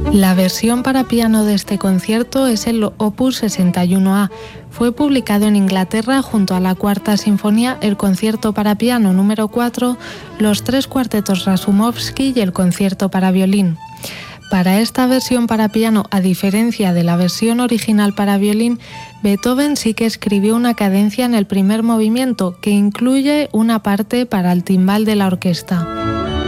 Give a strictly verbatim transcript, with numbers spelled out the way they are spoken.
La versión para piano de este concierto es el Opus sesenta y uno A. Fue publicado en Inglaterra junto a la Cuarta Sinfonía, el Concierto para piano número cuatro, los tres cuartetos Rasoumovsky y el Concierto para violín. Para esta versión para piano, a diferencia de la versión original para violín, Beethoven sí que escribió una cadencia en el primer movimiento que incluye una parte para el timbal de la orquesta.